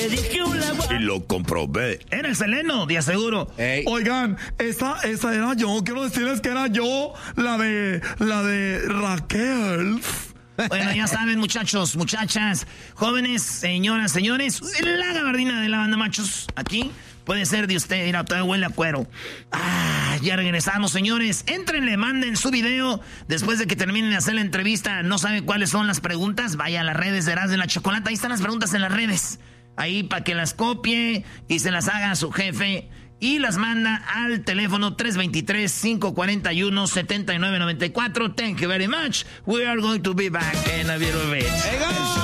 Le dije hola. Y lo comprobé. Era el Seleno, de aseguro. Ey. Oigan, esa era yo. Quiero decirles que era yo, la de Raquel. Bueno, ya saben, muchachos, muchachas, jóvenes, señoras, señores, la gabardina de la banda machos, aquí puede ser de usted. Mira, todavía huele a cuero. Ya regresamos, señores. Éntrenle, manden su video. Después de que terminen de hacer la entrevista, no saben cuáles son las preguntas, vaya a las redes de Erasmo de la Chocolata. Ahí están las preguntas en las redes. Ahí para que las copie y se las haga a su jefe. Y las manda al teléfono 323-541-7994. Thank you very much. We are going to be back in a little bit.